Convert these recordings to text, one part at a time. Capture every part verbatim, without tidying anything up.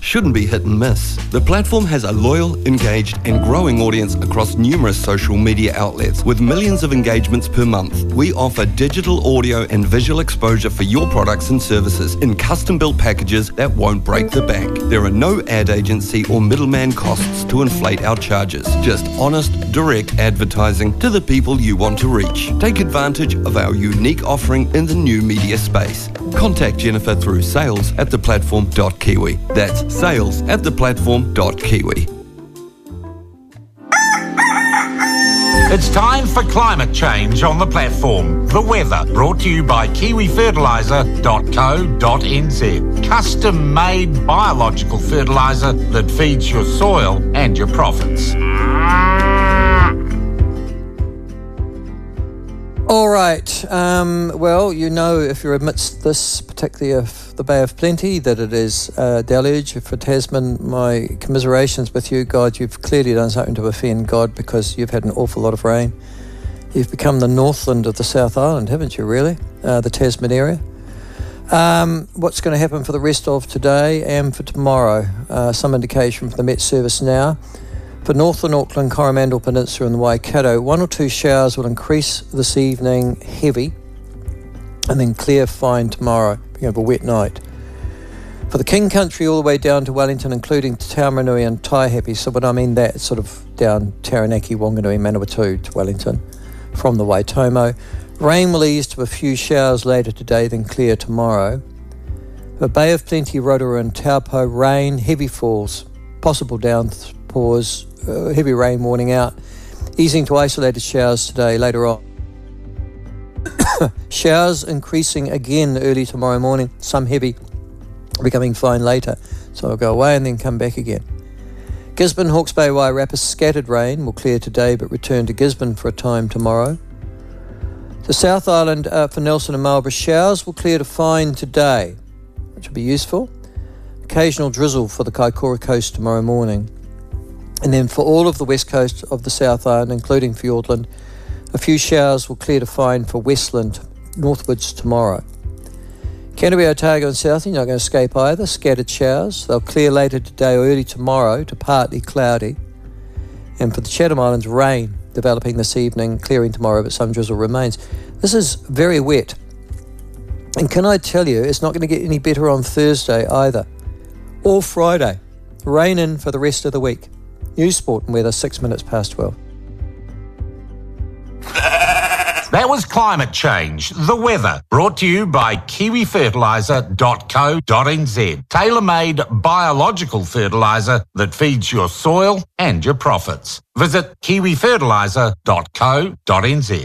shouldn't be hit and miss. The platform has a loyal, engaged and growing audience across numerous social media outlets with millions of engagements per month. We offer digital audio and visual exposure for your products and services in custom-built packages that won't break the bank. There are no ad agency or middleman costs to inflate our charges. Just honest, direct advertising to the people you want to reach. Take advantage of our unique offering in the new media space. Contact Jennifer through sales at the platform dot kiwi. That's sales at the platform dot kiwi. It's time for climate change on the platform. The weather, brought to you by kiwi fertiliser dot co dot n z. Custom-made biological fertiliser that feeds your soil and your profits. All right. Um, well, you know, if you're amidst this, particularly of the Bay of Plenty, that it is uh, deluge. For Tasman, my commiserations with you. God, you've clearly done something to offend God because you've had an awful lot of rain. You've become the Northland of the South Island, haven't you, really? Uh, the Tasman area. Um, what's going to happen for the rest of today and for tomorrow? Uh, some indication from the Met Service now. For Northern Auckland, Coromandel Peninsula and the Waikato, one or two showers will increase this evening, heavy, and then clear fine tomorrow. We have a wet night. For the King Country all the way down to Wellington, including Taumarunui and Taihape, so when I mean that, it's sort of down Taranaki, Wanganui, Manawatu to Wellington from the Waitomo. Rain will ease to a few showers later today, then clear tomorrow. For Bay of Plenty, Rotorua and Taupo, rain, heavy falls, possible downpours, uh, heavy rain warning out, easing to isolated showers today, later on. Showers increasing again early tomorrow morning, some heavy, becoming fine later, so I'll go away and then come back again. Gisborne, Hawke's Bay, Wairarapa, scattered rain will clear today but return to Gisborne for a time tomorrow. The South Island uh, for Nelson and Marlborough, showers will clear to fine today, which will be useful. Occasional drizzle for the Kaikoura coast tomorrow morning. And then for all of the west coast of the South Island, including Fiordland, a few showers will clear to fine for Westland northwards tomorrow. Canterbury, Otago and Southie, not going to escape either. Scattered showers. They'll clear later today or early tomorrow to partly cloudy. And for the Chatham Islands, rain developing this evening, clearing tomorrow, but some drizzle remains. This is very wet. And can I tell you, it's not going to get any better on Thursday either. Or Friday. Rain in for the rest of the week. News, sport and weather, six minutes past twelve. That was Climate Change, the weather, brought to you by kiwi fertiliser dot co dot n z. Tailor-made biological fertiliser that feeds your soil and your profits. Visit kiwi fertiliser dot co dot n z.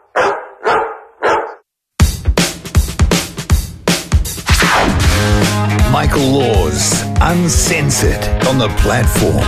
Michael Laws, Uncensored, on the platform.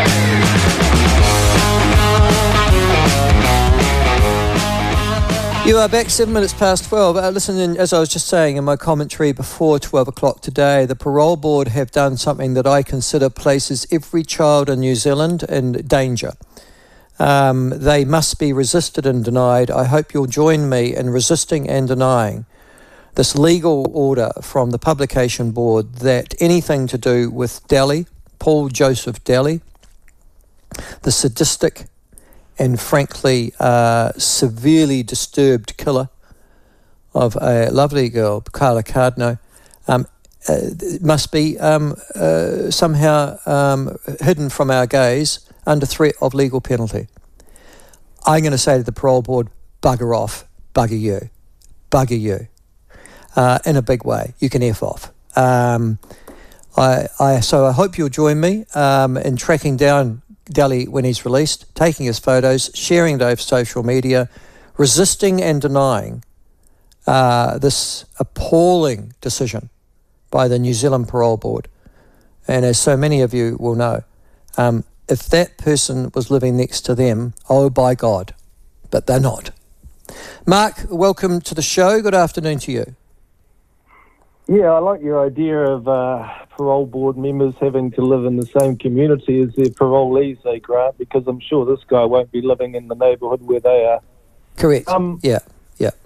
You are back seven minutes past twelve. Uh, listen, in, as I was just saying in my commentary before twelve o'clock today, the Parole Board have done something that I consider places every child in New Zealand in danger. Um, they must be resisted and denied. I hope you'll join me in resisting and denying this legal order from the Publication Board that anything to do with Daly, Paul Joseph Daly, the sadistic and frankly uh, severely disturbed killer of a lovely girl, Carla Cardno, um, uh, must be um, uh, somehow um, hidden from our gaze under threat of legal penalty. I'm going to say to the Parole Board, bugger off, bugger you, bugger you, uh, in a big way. You can F off. Um, I, I, so I hope you'll join me um, in tracking down Daly when he's released, taking his photos, sharing it over social media, resisting and denying uh, this appalling decision by the New Zealand Parole Board. And as so many of you will know, um, if that person was living next to them, oh by God, but they're not. Mark, welcome to the show. Good afternoon to you. Yeah, I like your idea of uh, parole board members having to live in the same community as their parolees they grant, because I'm sure this guy won't be living in the neighbourhood where they are. Correct. Um, yeah, yeah.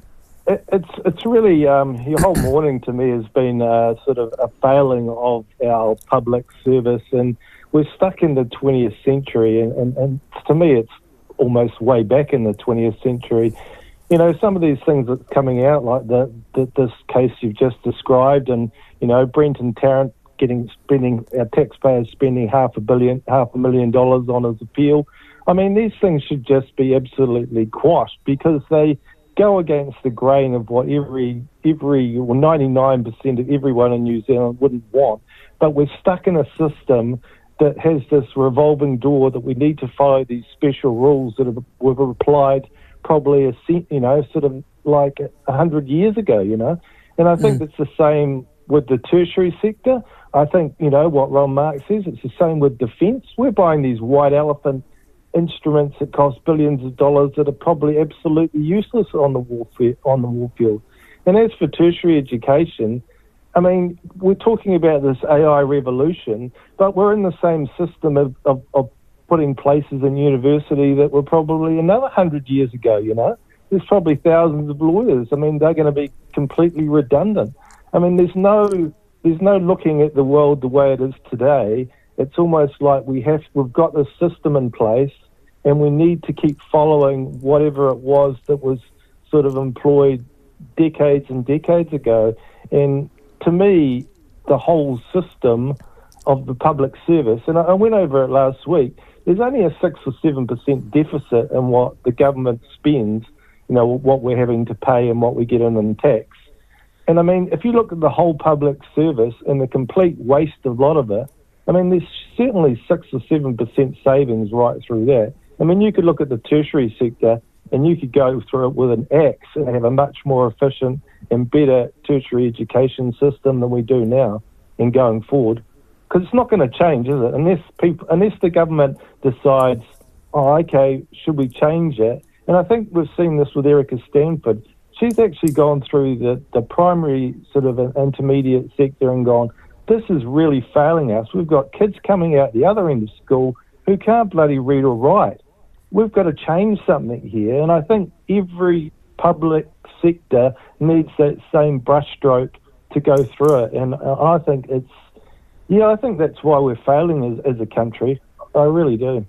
it, it's it's really um, your whole morning to me has been uh, sort of a failing of our public service, and we're stuck in the twentieth century, and, and, and to me it's almost way back in the twentieth century. You know, some of these things that's coming out, like the, the this case you've just described, and you know, Brent and Tarrant getting spending our taxpayers spending half a billion, half a million dollars on his appeal. I mean, these things should just be absolutely quashed because they go against the grain of what every every well, ninety-nine percent of everyone in New Zealand wouldn't want. But we're stuck in a system that has this revolving door that we need to follow these special rules that have, were applied probably a you know sort of like a hundred years ago. You know, and I think mm. it's the same with the tertiary sector. I think you know what Ron Marks says. It's the same with defence. We're buying these white elephant instruments that cost billions of dollars that are probably absolutely useless on the warfare on the warfield. And as for tertiary education, I mean, we're talking about this A I revolution, but we're in the same system of, of, of putting places in university that were probably another hundred years ago, you know. There's probably thousands of lawyers. I mean, they're going to be completely redundant. I mean, there's no there's no looking at the world the way it is today. It's almost like we have we've got this system in place, and we need to keep following whatever it was that was sort of employed decades and decades ago. And to me, the whole system of the public service, and I, I went over it last week, there's only a six or seven percent deficit in what the government spends, you know, what we're having to pay and what we get in in tax. And I mean, if you look at the whole public service and the complete waste of a lot of it, I mean, there's certainly six or seven percent savings right through that. I mean, you could look at the tertiary sector and you could go through it with an axe and have a much more efficient and better tertiary education system than we do now and going forward. Because it's not going to change, is it? Unless people, unless the government decides, oh, okay, should we change it? And I think we've seen this with Erica Stanford. She's actually gone through the, the primary sort of an intermediate sector and gone, this is really failing us. We've got kids coming out the other end of school who can't bloody read or write. We've got to change something here. And I think every public sector needs that same brushstroke to go through it. And I think it's, yeah, I think that's why we're failing as, as a country. I really do.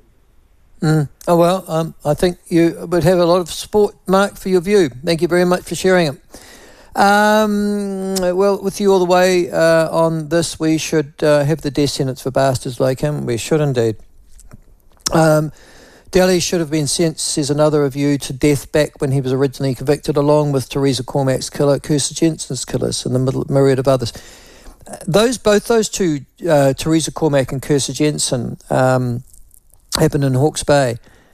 Mm. Oh, well, um, I think you would have a lot of support, Mark, for your view. Thank you very much for sharing it. Um, well, with you all the way uh, on this, we should uh, have the death sentence for bastards like him. We should indeed. Um, Delhi should have been sentenced, says another of you, to death back when he was originally convicted, along with Teresa Cormack's killer, Cursor Jensen's killers, and the myriad of others. Those, both those two, uh, Teresa Cormack and Cursor Jensen, um, happened in Hawke's Bay.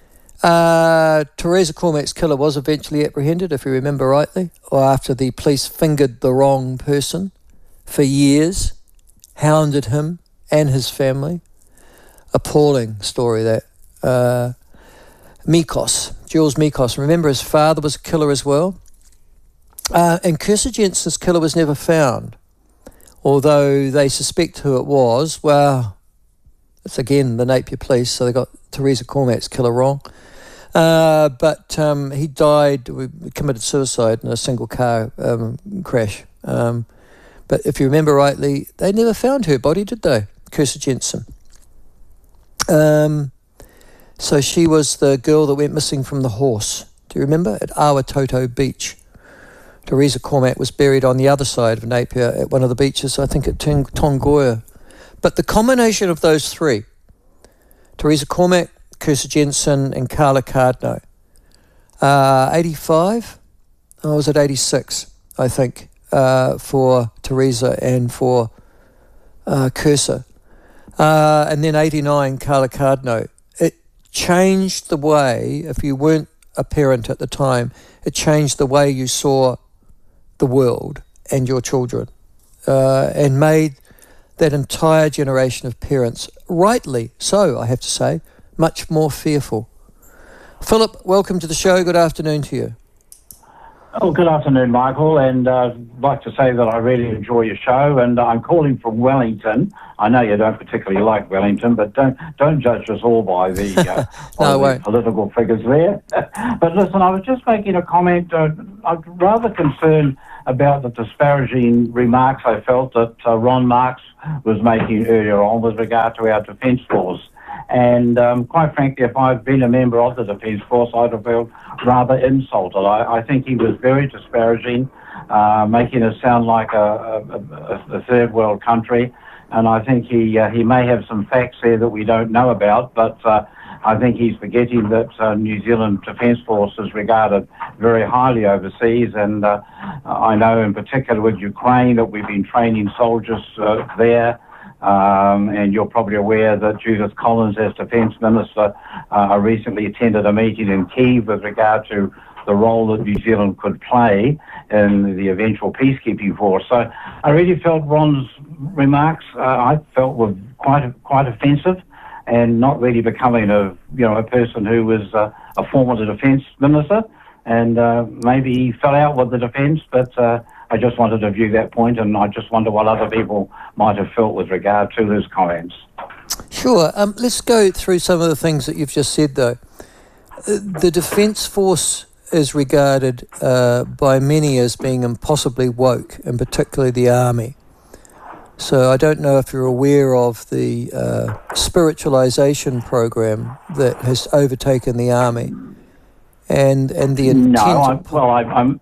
Uh, Teresa Cormack's killer was eventually apprehended, if you remember rightly, or after the police fingered the wrong person for years, hounded him and his family. Appalling story, that. Uh, Mikos, Jules Mikos. Remember, his father was a killer as well. Uh, and Cursor Jensen's killer was never found. Although they suspect who it was. Well, it's again the Napier police, so they got Teresa Cormack's killer wrong. Uh, but um, he died, we committed suicide in a single car um, crash. Um, but if you remember rightly, they never found her body, did they? Cursor Jensen. Um, so she was the girl that went missing from the horse. Do you remember? At Awatoto Beach. Teresa Cormack was buried on the other side of Napier at one of the beaches, I think at Tongoya. But the combination of those three, Teresa Cormack, Cursor Jensen and Carla Cardno, uh, eighty-five, or was it eighty-six, I think, uh, for Teresa and for uh, Cursor. Uh, and then eighty-nine, Carla Cardno. It changed the way, if you weren't a parent at the time, it changed the way you saw the world and your children, uh, and made that entire generation of parents, rightly so, I have to say, much more fearful. Philip, welcome to the show. Good afternoon to you. Oh, good afternoon, Michael, and uh, I'd like to say that I really enjoy your show, and I'm calling from Wellington. I know you don't particularly like Wellington, but don't don't judge us all by the, uh, no, by the political figures there. But listen, I was just making a comment. Uh, I'm rather concerned about the disparaging remarks I felt that uh, Ron Marks was making earlier on with regard to our Defence Force. And um, quite frankly, if I'd been a member of the Defence Force, I'd have felt rather insulted. I, I think he was very disparaging, uh, making us sound like a, a, a third world country. And I think he uh, he may have some facts there that we don't know about, but uh, I think he's forgetting that uh, New Zealand Defence Force is regarded very highly overseas. And uh, I know in particular with Ukraine that we've been training soldiers uh, there. Um, and you're probably aware that Judith Collins, as Defence Minister, uh, recently attended a meeting in Kyiv with regard to the role that New Zealand could play in the eventual peacekeeping force. So I really felt Ron's remarks, uh, I felt were quite quite offensive and not really becoming of you know a person who was uh, a former Defence Minister. And uh, maybe he fell out with the Defence, but uh, I just wanted to view that point, and I just wonder what other people might have felt with regard to his comments. Sure. Um, let's go through some of the things that you've just said, though. Uh, the Defence Force is regarded uh, by many as being impossibly woke, and particularly the Army. So I don't know if you're aware of the uh, spiritualisation program that has overtaken the Army, and and the intent. No, I'm, well, I, I'm.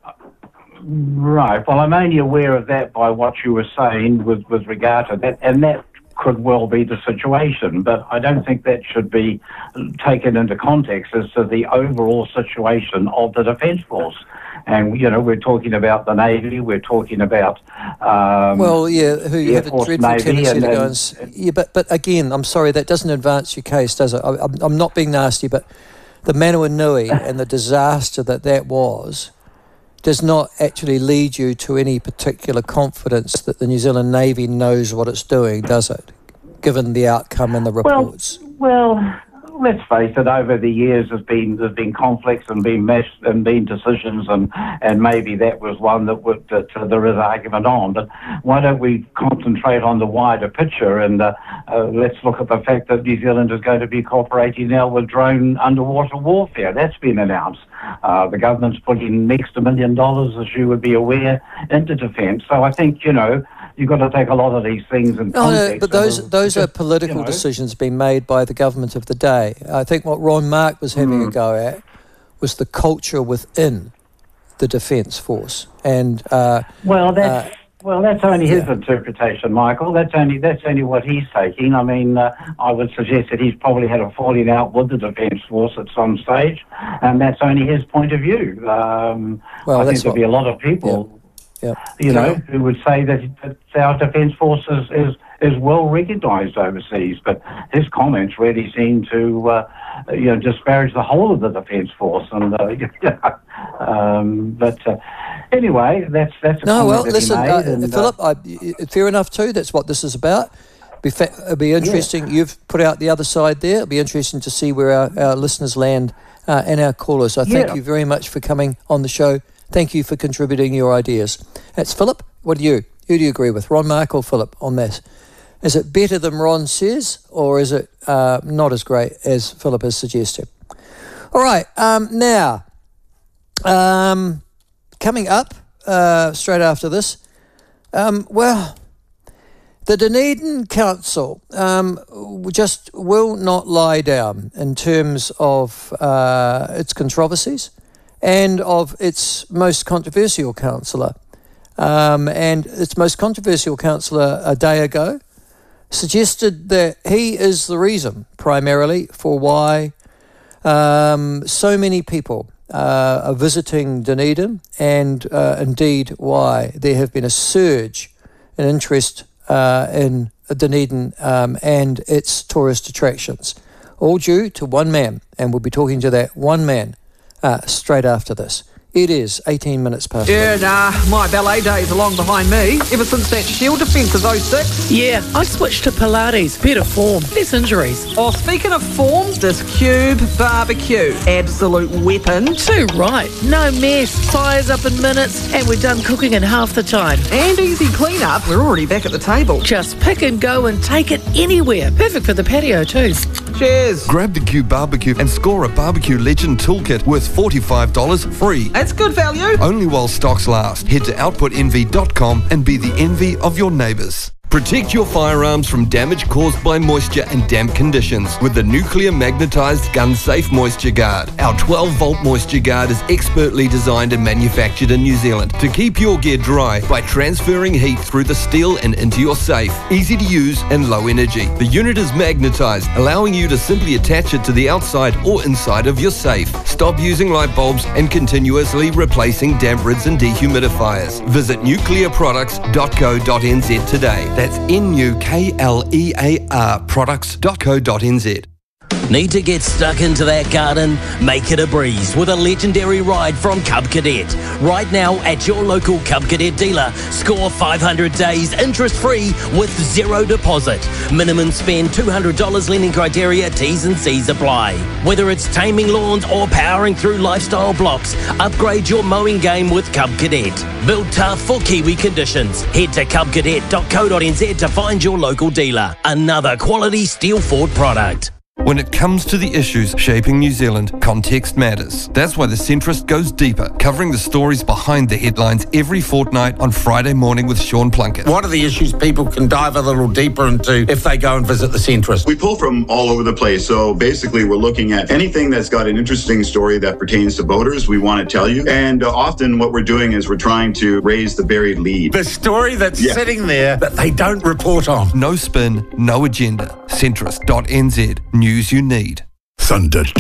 Right. Well, I'm only aware of that by what you were saying with, with regard to that, and that could well be the situation, but I don't think that should be taken into context as to the overall situation of the Defence Force. And, you know, we're talking about the Navy, we're talking about... Um, well, yeah, who you have a dreadful Navy tendency and, to go and... and yeah, but, but again, I'm sorry, that doesn't advance your case, does it? I, I'm, I'm not being nasty, but the Manawinui and the disaster that that was... does not actually lead you to any particular confidence that the New Zealand Navy knows what it's doing, does it? Given the outcome and the reports. Well, well let's face it. Over the years, there's been there's been conflicts and been meshed and been decisions, and and maybe that was one that would that uh, there is argument on. But why don't we concentrate on the wider picture and uh, uh, let's look at the fact that New Zealand is going to be cooperating now with drone underwater warfare. That's been announced. Uh, the government's putting next a million dollars, as you would be aware, into defence. So I think, you know, you've got to take a lot of these things in no, context. No, but those of, those just, are political you know, decisions being made by the government of the day. I think what Ron Mark was having mm. a go at was the culture within the Defence Force. And uh, well, that's uh, well, that's only his yeah. interpretation, Michael. That's only that's only what he's taking. I mean, uh, I would suggest that he's probably had a falling out with the Defence Force at some stage, and that's only his point of view. Um, well, I that's think there'll what, be a lot of people. Yeah. Yep. You know, who would say that, that our Defence Force is, is, is well recognised overseas, but his comments really seem to, uh, you know, disparage the whole of the Defence Force. And uh, yeah, um, but uh, anyway, that's that's a no. Well, that listen, he made, uh, and, Philip, I, fair enough too. That's what this is about. Be fa- it'll be interesting. Yeah. You've put out the other side there. It'll be interesting to see where our, our listeners land uh, and our callers. So thank yeah. you very much for coming on the show. Thank you for contributing your ideas. That's Philip. What do you? Who do you agree with, Ron Mark or Philip, on this? Is it better than Ron says, or is it uh, not as great as Philip has suggested? All right. Um, now, um, coming up uh, straight after this, um, well, the Dunedin Council um, just will not lie down in terms of uh, its controversies and of its most controversial councillor. Um, and its most controversial councillor a day ago suggested that he is the reason, primarily, for why um, so many people uh, are visiting Dunedin, and uh, indeed why there have been a surge in interest uh, in Dunedin um, and its tourist attractions, all due to one man, and we'll be talking to that one man Uh, straight after this. It is eighteen minutes past. Yeah, nah, my ballet days are long behind me. Ever since that Shield defence of oh six. Yeah, I switched to Pilates. Better form, less injuries. Oh, speaking of form, this Cube barbecue. Absolute weapon. Too right. No mess. Fires up in minutes, and we're done cooking in half the time. And easy clean-up. We're already back at the table. Just pick and go and take it anywhere. Perfect for the patio too. Cheers. Grab the Cube Barbecue and score a Barbecue Legend Toolkit worth forty-five dollars free. That's good value. Only while stocks last. Head to output envy dot com and be the envy of your neighbours. Protect your firearms from damage caused by moisture and damp conditions with the nuclear magnetized gun safe moisture guard. Our twelve volt moisture guard is expertly designed and manufactured in New Zealand to keep your gear dry by transferring heat through the steel and into your safe. Easy to use and low energy. The unit is magnetized, allowing you to simply attach it to the outside or inside of your safe. Stop using light bulbs and continuously replacing damp rids and dehumidifiers. Visit nuclear products dot co dot n z today. That's N U K L E A R products dot co dot n z. Need to get stuck into that garden? Make it a breeze with a legendary ride from Cub Cadet. Right now at your local Cub Cadet dealer, score five hundred days interest-free with zero deposit. Minimum spend two hundred dollars lending criteria, T's and C's apply. Whether it's taming lawns or powering through lifestyle blocks, upgrade your mowing game with Cub Cadet. Built tough for Kiwi conditions. Head to cub cadet dot co dot n z to find your local dealer. Another quality Steel Ford product. When it comes to the issues shaping New Zealand, context matters. That's why The Centrist goes deeper, covering the stories behind the headlines every fortnight on Friday morning with Sean Plunkett. What are the issues people can dive a little deeper into if they go and visit The Centrist? We pull from all over the place. So basically, we're looking at anything that's got an interesting story that pertains to voters. We want to tell you. And uh, often what we're doing is we're trying to raise the buried lead. The story that's Yeah. sitting there that they don't report on. No spin, no agenda. Centrist dot n z. News you need. Thunder